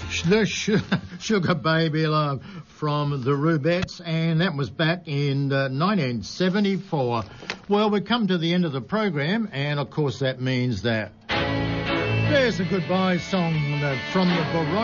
The Sugar Baby Love from the Rubettes, and that was back in 1974. Well, we've come to the end of the program, and of course that means that there's a goodbye song from the Baroque